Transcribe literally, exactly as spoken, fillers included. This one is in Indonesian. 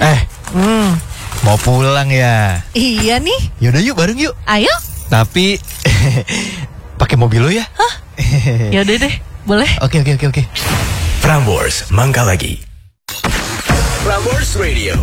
Eh, Hmm. mau pulang ya? Iya nih. Yaudah yuk, bareng yuk. Ayo. Tapi pakai mobil lo ya? Hah? Yaudah deh, boleh. Oke, oke, oke, oke. Prambors Mangga Lagi. Prambors Radio